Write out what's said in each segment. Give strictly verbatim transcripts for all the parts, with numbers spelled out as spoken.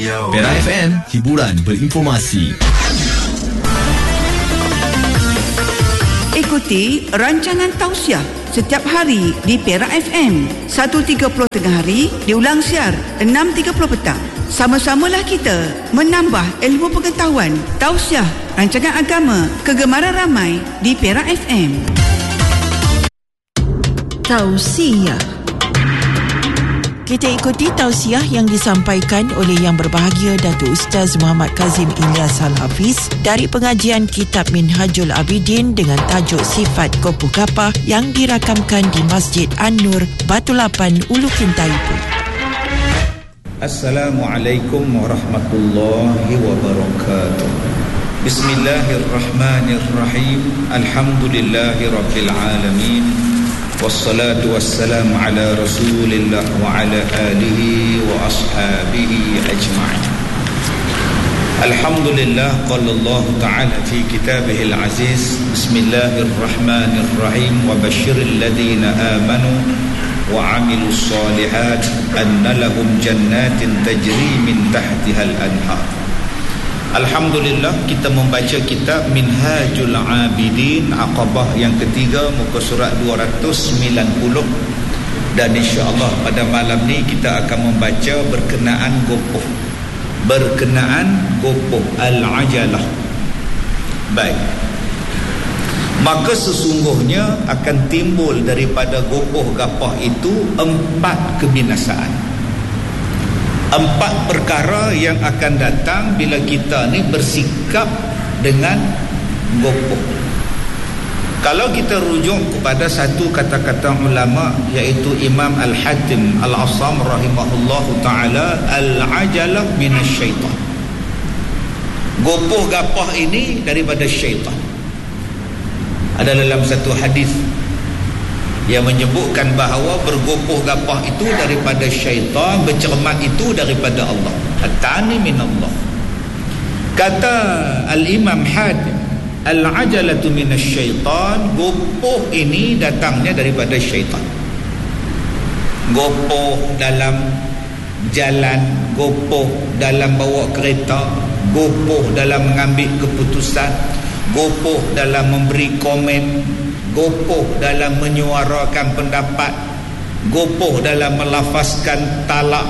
Perak F M, hiburan berinformasi. Ikuti rancangan tausiah setiap hari di Perak F M. satu tiga puluh tengah hari, diulang siar enam tiga puluh petang. Sama-samalah kita menambah ilmu pengetahuan. Tausiah, rancangan agama, kegemaran ramai di Perak F M. Tausiah. Kita ikuti tausiah yang disampaikan oleh Yang Berbahagia Datuk Ustaz Muhammad Kazim Ilyas Al-Hafiz dari pengajian Kitab Minhajul Abidin dengan tajuk Sifat Gopoh Gapah yang dirakamkan di Masjid An-Nur, Batu Lapan, Ulu Kintaipu. Assalamualaikum warahmatullahi wabarakatuh. Bismillahirrahmanirrahim. Alhamdulillahi rabbil alamin. Wassalatu wassalamu ala rasulillah wa ala alihi wa ashabihi ajma'in. Alhamdulillah, qala Allah ta'ala fi kitabihil aziz, bismillahirrahmanirrahim, wa basyiril ladhina amanu wa amilus salihat anna lahum jannatin tajri min tahtihal anhar. Alhamdulillah, kita membaca kitab Minhajul Abidin, Aqabah yang ketiga, muka surat dua ratus sembilan puluh. Dan insya-Allah pada malam ni kita akan membaca berkenaan gopoh. Berkenaan gopoh al-ajalah. Baik. Maka sesungguhnya akan timbul daripada gopoh gapah itu empat kebinasaan. Empat perkara yang akan datang bila kita ni bersikap dengan gopoh. Kalau kita rujuk kepada satu kata-kata ulama, iaitu Imam Al-Hatim Al-Asam rahimahullahu ta'ala, al-ajalah minasyaitan. Gopoh gapah ini daripada syaitan. Ada dalam satu hadis yang menyebutkan bahawa bergopoh gapah itu daripada syaitan, bercermat itu daripada Allah. At-tani min Allah. Kata Al-Imam Hatim, al-ajalatu minasyaitan, gopoh ini datangnya daripada syaitan. Gopoh dalam jalan, gopoh dalam bawa kereta, gopoh dalam mengambil keputusan, gopoh dalam memberi komen, gopoh dalam menyuarakan pendapat, gopoh dalam melafazkan talak.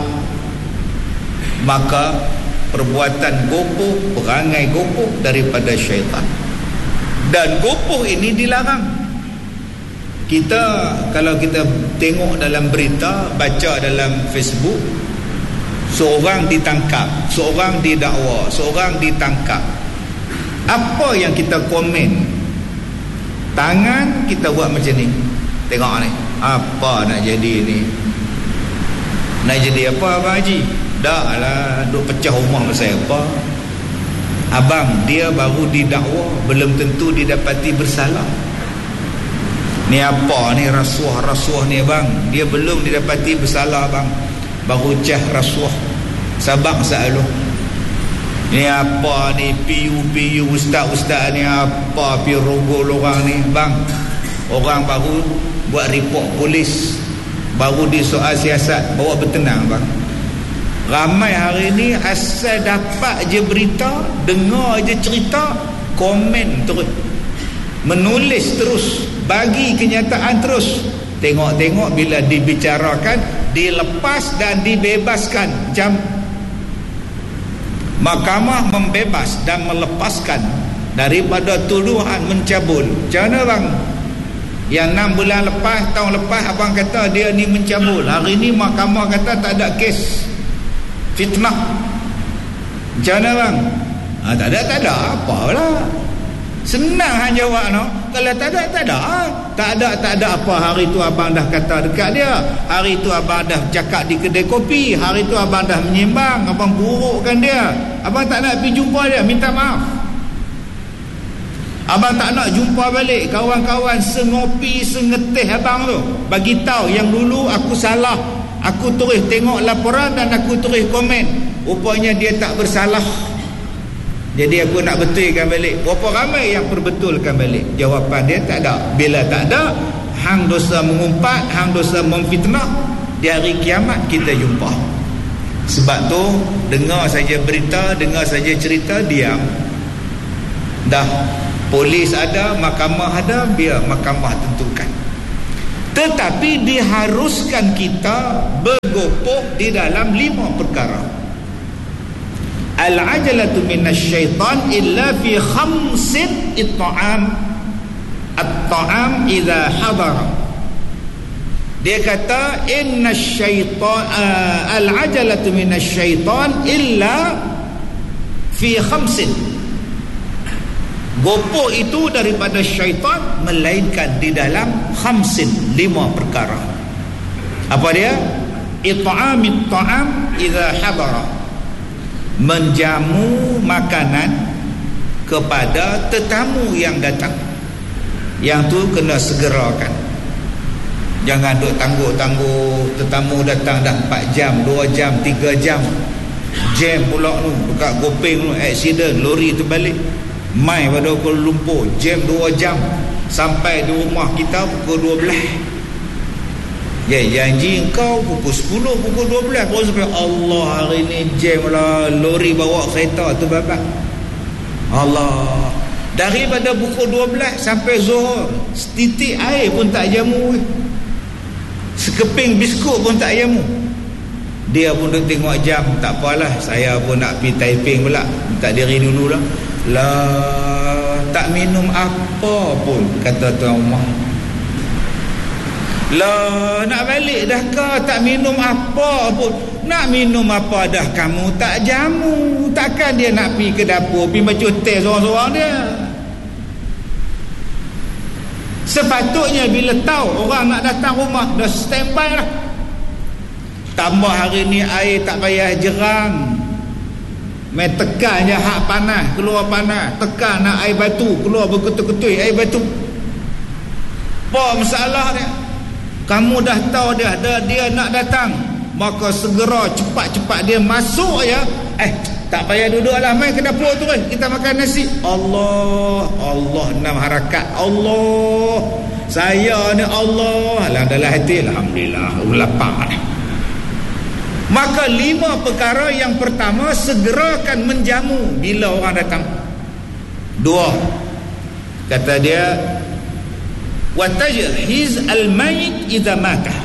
Maka perbuatan gopoh, perangai gopoh daripada syaitan. Dan gopoh ini dilarang. Kita kalau kita tengok dalam berita, baca dalam Facebook, seorang ditangkap, seorang didakwa, seorang ditangkap. Apa yang kita komen? Tangan kita buat macam ni. Tengok ni, apa nak jadi ni? Nak jadi apa Abang Haji? Dah lah, duk pecah rumah pasal apa? Abang, dia baru didakwa, belum tentu didapati bersalah. Ni apa ni rasuah-rasuah ni bang? Dia belum didapati bersalah bang, baru cah rasuah. Sabak selalu. Ni apa ni piu-piu ustaz-ustaz ni, apa pirogol orang ni bang? Orang baru buat report polis, baru disoal siasat, bawa bertenang bang. Ramai hari ni asal dapat je berita, dengar je cerita, komen terus, menulis terus, bagi kenyataan terus. Tengok-tengok bila dibicarakan, dilepas dan dibebaskan. Macam mahkamah membebas dan melepaskan daripada tuduhan mencabul. Macam mana bang? Yang enam bulan lepas, tahun lepas abang kata dia ni mencabul, hari ni mahkamah kata tak ada kes, fitnah. Macam mana bang? Ha, tak ada, tak ada apalah. Senang hanya jawab no. Kalau tak ada, tak ada. Tak ada, tak ada apa. Hari tu abang dah kata dekat dia, hari tu abang dah cakap di kedai kopi, hari tu abang dah menyimbang, abang burukkan dia, abang tak nak pergi jumpa dia, minta maaf. Abang tak nak jumpa balik kawan-kawan sengopi, sengetih abang tu, bagi tahu yang dulu aku salah, aku terus tengok laporan dan aku terus komen, rupanya dia tak bersalah. Jadi aku nak betulkan balik. Berapa ramai yang perbetulkan balik? Jawapan dia tak ada. Bila tak ada, hang dosa mengumpat, hang dosa memfitnah, di hari kiamat kita jumpa. Sebab tu dengar saja berita, dengar saja cerita, diam. Dah polis ada, mahkamah ada, biar mahkamah tentukan. Tetapi diharuskan kita bergopoh di dalam lima perkara. Al-ajalatu minasyaitan illa fi khamsin at-ta'am. At-ta'am idza hadara. Dia kata inna syaitan uh, al-ajalatu minasyaitan illa fi khamsin. Gopoh itu daripada syaitan melainkan di dalam khamsin, lima perkara. Apa dia? It'amit ta'am idza hadara. Menjamu makanan kepada tetamu yang datang. Yang tu kena segerakan. Jangan duk tangguh-tangguh tetamu datang dah empat jam, dua jam, tiga jam. Jam pula tu dekat Gopeng tu, accident, lori terbalik. Mai pada Kuala Lumpur, jam dua jam. Sampai di rumah kita pukul dua belas. Ya, janji engkau pukul sepuluh, pukul dua belas. Kau sampai, Allah hari ni jam lah, lori bawa kereta tu babak. Allah. Daripada pukul dua belas sampai Zuhur, setitik air pun tak jamu. Sekeping biskut pun tak jamu. Dia pun duk tengok jam. Tak apalah, saya pun nak pergi Taiping pula, minta diri dulu lah. Lah, tak minum apa pun, kata tuan rumah. Lah, nak balik dah ke? Tak minum apa pun. Nak minum apa dah kamu tak jamu. Takkan dia nak pergi ke dapur, pergi macam teh seorang-seorang dia. Sepatutnya bila tahu orang nak datang rumah, dah standby lah. Tambah hari ni air tak payah jerang. Main tekan je hak panas, keluar panas. Tekan nak air batu, keluar berketui-ketui air batu. Apa masalah dia? Kamu dah tahu dia, dia, dia nak datang, maka segera cepat-cepat dia masuk ya. Eh, tak payah duduk lah, main ke dapur tu kan, kita makan nasi. Allah, Allah enam harakat. Allah, saya ni Allah. Alah dalam hati, alhamdulillah, lapar ni. Maka lima perkara yang pertama, segerakan menjamu bila orang datang. Dua, kata dia, wa tajhiz al-mayt idza mata.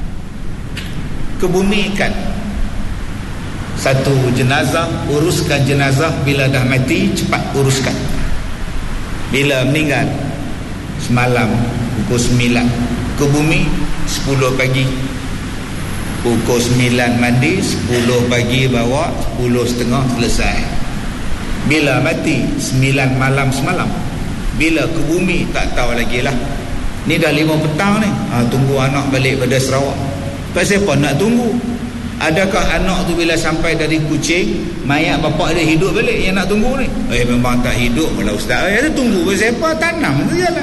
Kebumikan satu jenazah, uruskan jenazah bila dah mati, cepat uruskan. Bila meninggal semalam pukul sembilan, ke bumi sepuluh pagi, pukul sembilan mandi, sepuluh pagi bawa, sepuluh setengah selesai. Bila mati sembilan malam semalam. Bila ke bumi tak tahu lagi lah. Ni dah lima petang ni, ha, tunggu anak balik pada Sarawak. Pasal apa nak tunggu? Adakah anak tu bila sampai dari Kuching, mayat bapak dia hidup balik yang nak tunggu ni? Eh, memang tak hidup kalau ustaz. Eh, dia tunggu pasal apa? Tanam tu je lah.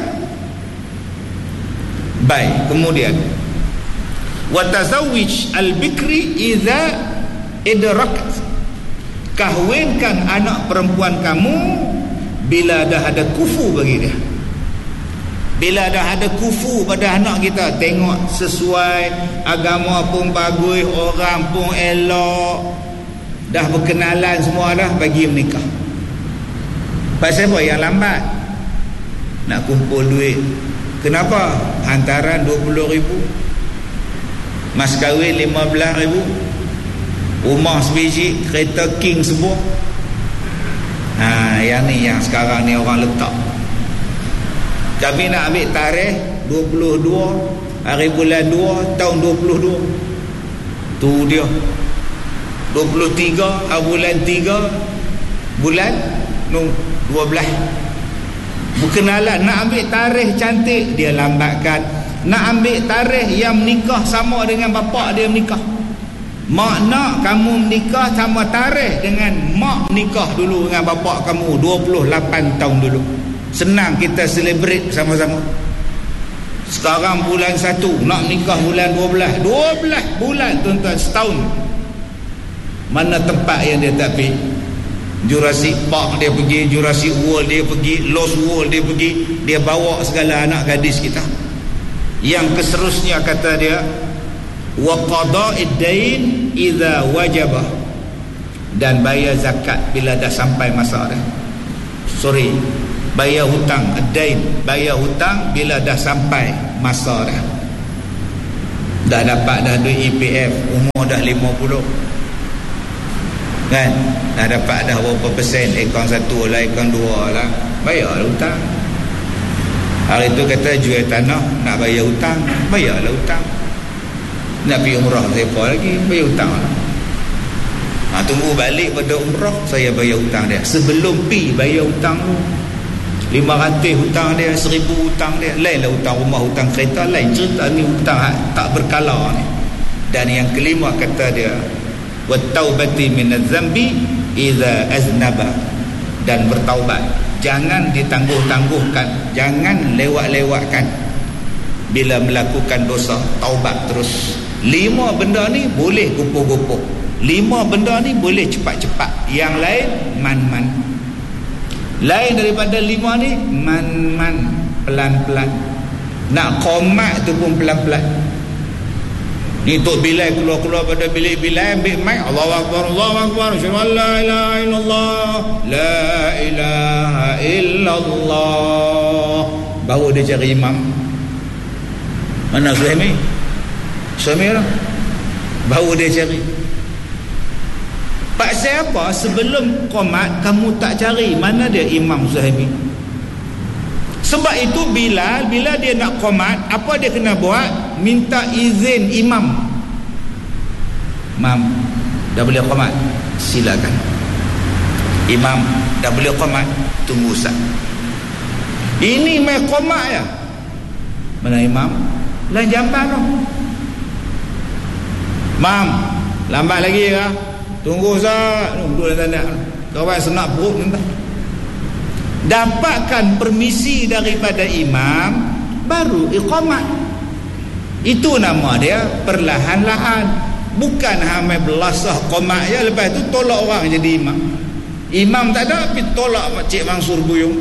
Baik, kemudian wa tazawwij al-bikri idza idrakat. Kahwinkan anak perempuan kamu bila dah ada kufu bagi dia. Bila dah ada kufu pada anak kita, tengok sesuai, agama pun bagus, orang pun elok, dah berkenalan semua dah, bagi menikah. Pasal apa yang lambat? Nak kumpul duit. Kenapa? Hantaran dua puluh ribu, mas kahwin lima belas ribu, rumah sebiji, kereta king sebuah. Ha, yang ni yang sekarang ni orang letak. Kami nak ambil tarikh dua puluh dua hari bulan dua tahun dua puluh dua. Tu dia. dua puluh tiga hari bulan tiga bulan no, dua belas. Berkenalan, nak ambil tarikh cantik, dia lambatkan. Nak ambil tarikh yang menikah sama dengan bapak dia menikah. Mak nak kamu menikah sama tarikh dengan mak menikah dulu dengan bapak kamu dua puluh lapan tahun dulu. Senang kita celebrate sama-sama. Sekarang bulan satu, nak nikah bulan dua belas. dua belas bulan tuan-tuan, setahun. Mana tempat yang dia tak pergi? Jurassic Park dia pergi, Jurassic World dia pergi, Lost World dia pergi. Dia bawa segala anak gadis kita. Yang keserusnya kata dia, wa qada'id dain idza wajaba, dan bayar zakat bila dah sampai masa dah. Sorry, bayar hutang, adain, bayar hutang bila dah sampai masa dah. Dah dapat dah duit E P F, umur dah lima puluh. Kan? Dah dapat dah berapa persen, akaun satu lah, akaun dua lah, bayar hutang. Hari tu kata jual tanah, nak bayar hutang, bayarlah hutang. Nak pergi umrah, siapa lagi, bayar hutang lah. Ha, tunggu balik pada umrah, saya bayar hutang dia. Sebelum pi bayar hutang tu, lima ratus hutang dia, seribu hutang dia. Lain lah hutang rumah, hutang kereta, lain cerita. Ni hutang tak berkala ni. Dan yang kelima kata dia, wa taubati minaz zambi idza aznaba, dan bertaubat. Jangan ditangguh-tangguhkan, jangan lewat-lewatkan bila melakukan dosa, taubat terus. Lima benda ni boleh gopoh-gopoh, lima benda ni boleh cepat-cepat, yang lain man-man. Lain daripada lima ni man-man, pelan-pelan. Nak qomat tu pun pelan-pelan. Ni Tok Bilal keluar-keluar pada bilik Bilal, ambil mic, Allahu Akbar, Allahu Akbar, asyhadu an la ilaha illallah, la ilaha illallah. Baru dia cari imam. Mana Suhaimi? Suhaimi lah. Baru dia cari. Pak siapa sebelum qomat kamu tak cari? Mana dia Imam Suhaimi? Sebab itu bila bila dia nak qomat, apa dia kena buat? Minta izin imam. Imam, dah boleh qomat? Silakan. Imam, dah boleh qomat? Tunggu sat. Ini mai qomat ya. Mana imam? Lain jamban tu. Imam, lambat lagi kah? Tunggu sat. Duduk dalam tandas. Kawan senak perut entah. Dapatkan permisi daripada imam, baru iqamat. Itu nama dia perlahan-lahan. Bukan hamai belasah qamat ya, lepas tu tolak orang jadi imam. Imam tak ada, tapi tolak Cik Mansur buyung.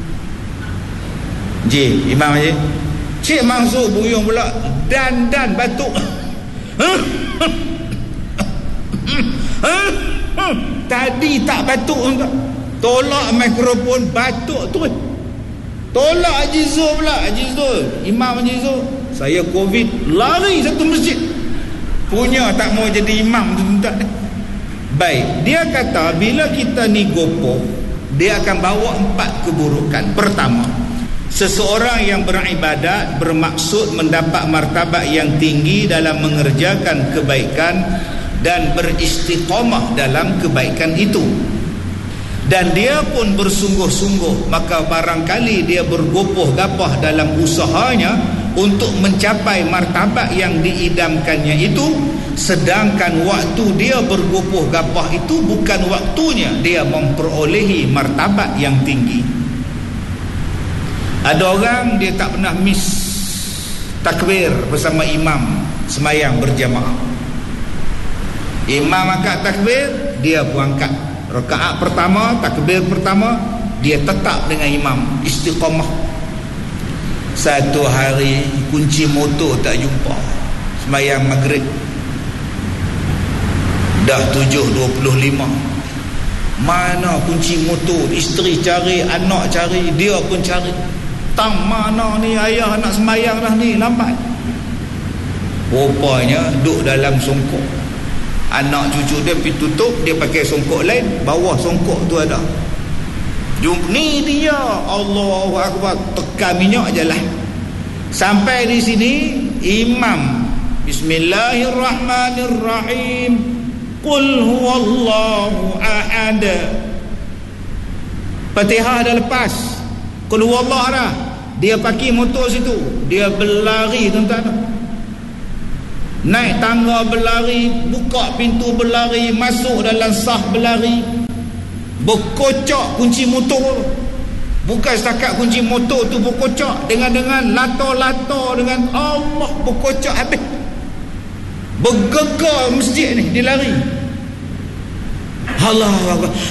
Ji, imam je. Cik Mansur buyung pula dan-dan batuk. Tadi tak batuk enggak. Tolak mikrofon, batuk tu. Tolak Haji Zul pula. Haji Zul, Imam Haji Zul, saya Covid, lari satu masjid. Punya tak mau jadi imam tu tak. Baik, dia kata bila kita ni gopoh, dia akan bawa empat keburukan. Pertama, seseorang yang beribadat bermaksud mendapat martabat yang tinggi dalam mengerjakan kebaikan dan beristiqamah dalam kebaikan itu, dan dia pun bersungguh-sungguh, maka barangkali dia bergopoh gapah dalam usahanya untuk mencapai martabat yang diidamkannya itu, sedangkan waktu dia bergopoh gapah itu bukan waktunya dia memperolehi martabat yang tinggi. Ada orang dia tak pernah miss takbir bersama imam semayang berjamaah. Imam angkat takbir, dia pun angkat. Rakaat pertama, takbir pertama, dia tetap dengan imam, istiqamah. Satu hari kunci motor tak jumpa, semayang maghrib dah tujuh dua puluh lima. Mana kunci motor? Isteri cari, anak cari, dia pun cari. Tang mana ni ayah nak semayang dah ni, lambat. Rupanya duduk dalam songkok. Anak cucu dia pergi tutup, dia pakai songkok lain, bawah songkok tu ada. Jum, ni dia, Allahu Akbar, tekan minyak je lah. Sampai di sini imam Bismillahirrahmanirrahim, Qul huwallahu ahad. Fatihah dah lepas, Qul huwallah dah. Dia pakai motor situ, dia berlari tuan-tuan. Naik tangga berlari, buka pintu berlari, masuk dalam sah berlari. Berkocak kunci motor. Bukan setakat kunci motor tu berkocak, dengan-dengan lato-lato, dengan Allah berkocak habis. Bergegar masjid ni, dia lari. Allah Akbar.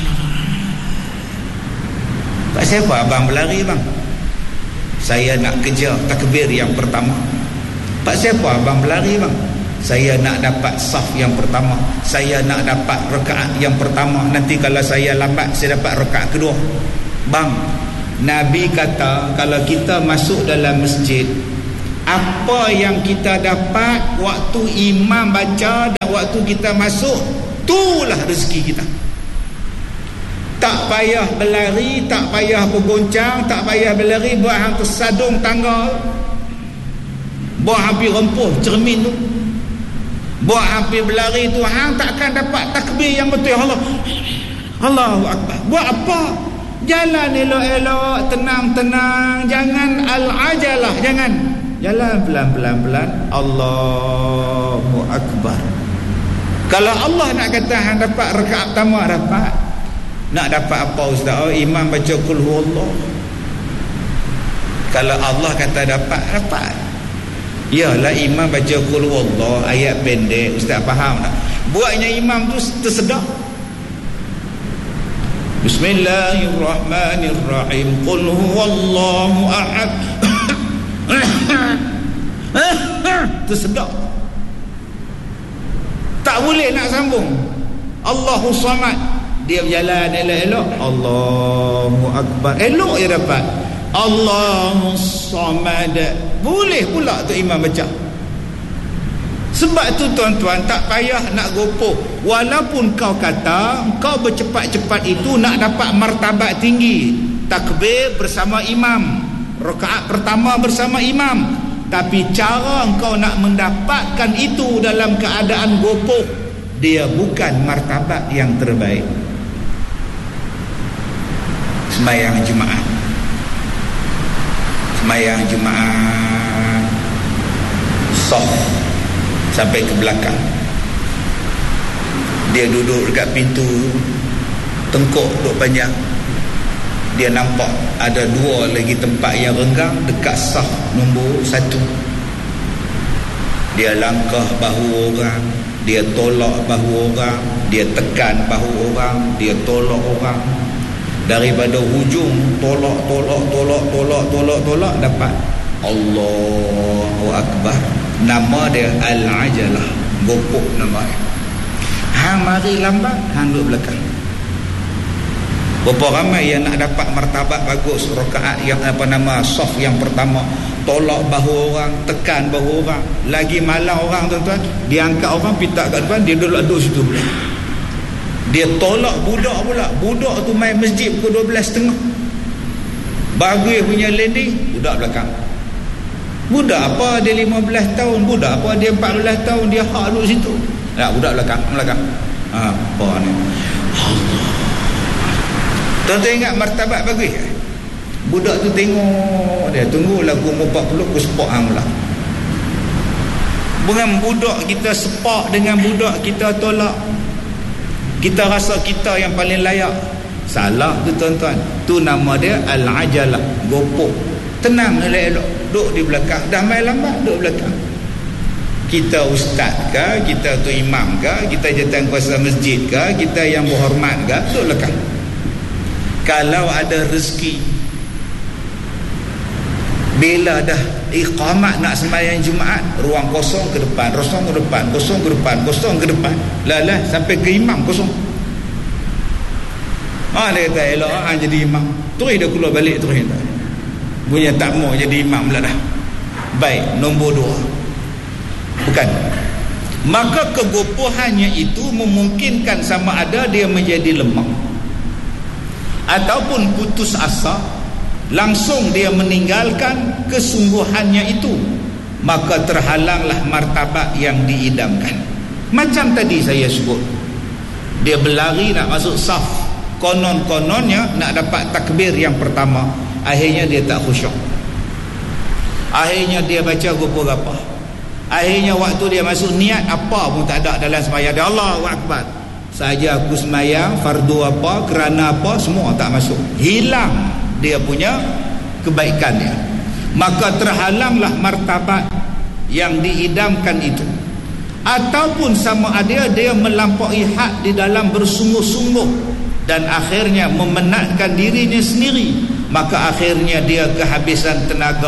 Tak siapa abang berlari bang? Saya nak kejar takbir yang pertama. Pak siapa abang berlari bang? Saya nak dapat saf yang pertama, saya nak dapat rakaat yang pertama, nanti kalau saya lambat saya dapat rakaat kedua. Bang, Nabi kata kalau kita masuk dalam masjid, apa yang kita dapat waktu imam baca dan waktu kita masuk, itulah rezeki kita. Tak payah berlari, tak payah bergoncang, tak payah berlari buat hang tersadung tangga, buat hampir rempuh cermin tu, buat hampir berlari tu, hang takkan dapat takbir yang betul. Allah Allahu Akbar. Buat apa? Jalan elok-elok, tenang-tenang, jangan al-ajalah, jangan. Jalan pelan-pelan-pelan. Allahu Akbar. Kalau Allah nak kata hang dapat rakaat pertama, dapat. Nak dapat apa ustaz? Oh, imam baca qul huwallah. Kalau Allah kata dapat, dapat. Yalah, imam baca qul huwallah, ayat pendek, ustaz faham tak? Buatnya imam tu tersedak. Bismillahirrahmanirrahim. Qul huwallahu ahad. Tersedak. Tak boleh nak sambung. Allahu samad. Dia berjalan elok-elok, Allahu Akbar, elok je dapat. Allahu samad. Boleh pula tu imam baca. Sebab tu tuan-tuan, tak payah nak gopoh. Walaupun kau kata kau bercepat-cepat itu nak dapat martabat tinggi, takbir bersama imam, rakaat pertama bersama imam, tapi cara engkau nak mendapatkan itu dalam keadaan gopoh, dia bukan martabat yang terbaik. Sembahyang Jumaat, sembahyang Jumaat soft sampai ke belakang, dia duduk dekat pintu, tengkuk duduk panjang, dia nampak ada dua lagi tempat yang renggang dekat saf nombor satu. Dia langkah bahu orang, dia tolak bahu orang, dia tekan bahu orang, dia tolak orang. Daripada hujung tolak, tolak, tolak, tolak, tolak, tolak, dapat Allahu Akbar. Nama dia Al-Ajalah, gopok nama dia. Hang mari lambat, hang duduk belakang. Berapa ramai yang nak dapat martabat bagus, rakaat yang apa nama saf yang pertama, tolak bahu orang, tekan bahu orang, lagi malang orang tuan-tuan, dia angkat orang pitak kat depan, dia duduk duduk situ pula. Dia tolak budak pula. Budak tu main masjid pukul dua belas tiga puluh, bagi punya landing, budak belakang. Budak apa dia lima belas tahun, budak apa dia empat belas tahun, dia hak duduk situ. Tak, budak belakang, belakang. Ha, apa ni? Allah. Tuan-tuan ingat martabat bagus eh? Budak tu tengok dia, tunggu lagu umur empat puluh aku sepak hang pula. Bukan budak kita sepak dengan budak kita tolak, kita rasa kita yang paling layak. Salah tu tuan-tuan. Tu nama dia Al-Ajalah, gopok. Tenang elok-elok, duduk di belakang. Dah main lambat, duduk belakang. Kita ustaz ke, kita tu imam ke, kita jawatan kuasa masjid ke, kita yang berhormat ke, duduk belakang. Kalau ada rezeki, bila dah iqamat nak sembahyang Jumaat, ruang kosong ke depan, kosong ke depan, kosong ke depan, kosong ke depan, lalah sampai ke imam kosong. Ah, dia kata elok ah jadi imam, terus dia keluar balik terus dia punya tak mau jadi imam pula dah. Baik, nombor dua, bukan, maka kegopohannya itu memungkinkan sama ada dia menjadi lemah ataupun putus asa, langsung dia meninggalkan kesungguhannya itu, maka terhalanglah martabat yang diidamkan. Macam tadi saya sebut, dia berlari nak masuk saf, konon-kononnya nak dapat takbir yang pertama, akhirnya dia tak khusyuk, akhirnya dia baca gopo-gapa, akhirnya waktu dia masuk niat apa pun tak ada dalam sembahyang dia. Allahu Akbar saja aku sembahyang fardu apa, kerana apa, semua tak masuk, hilang dia punya kebaikannya, maka terhalanglah martabat yang diidamkan itu. Ataupun sama ada dia melampaui had di dalam bersungguh-sungguh dan akhirnya memenatkan dirinya sendiri, maka akhirnya dia kehabisan tenaga,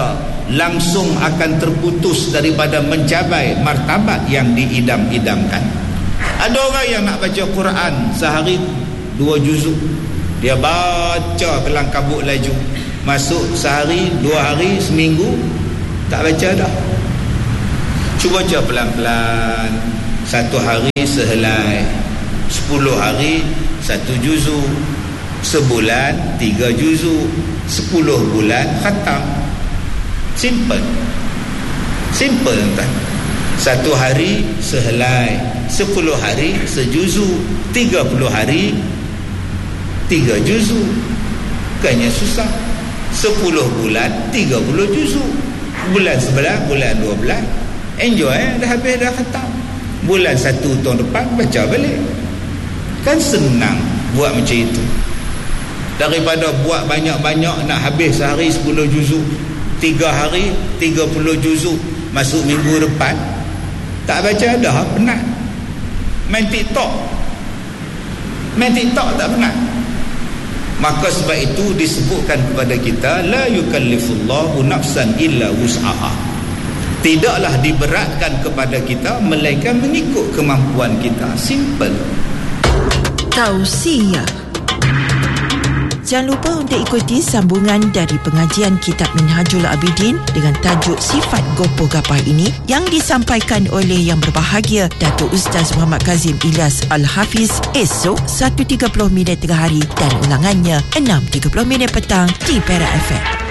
langsung akan terputus daripada mencapai martabat yang diidam-idamkan. Ada orang yang nak baca Quran sehari dua juzuk, dia baca kelang kabut laju, masuk sehari, dua hari, seminggu tak baca dah. Cuba baca pelan-pelan, satu hari sehelai, sepuluh hari satu juzuk, sebulan tiga juzuk, sepuluh bulan khatam. Simple, simple tuan. Satu hari sehelai, sepuluh hari sejuzuk, tiga puluh hari tiga juzuk. Bukannya susah. Sepuluh bulan tiga puluh juzuk, bulan sebelah, bulan dua belas enjoy, eh? Dah habis dah khatam. Bulan satu tahun depan baca balik. Kan senang buat macam itu daripada buat banyak-banyak nak habis sehari sepuluh juzuk, tiga hari tiga puluh juzuk, masuk minggu depan tak baca dah, penat. Main TikTok main TikTok tak penat. Maka sebab itu disebutkan kepada kita, la yukallifullahu nafsan illa wus'aha. Tidaklah diberatkan kepada kita melainkan mengikut kemampuan kita. Simple. Tausiah. Jangan lupa untuk ikuti sambungan dari pengajian Kitab Minhajul Abidin dengan tajuk Sifat Gopoh Gapah ini yang disampaikan oleh Yang Berbahagia Datuk Ustaz Muhammad Kazim Ilyas Al-Hafiz esok satu tiga puluh minit tengah hari dan ulangannya enam tiga puluh minit petang di Perak F M.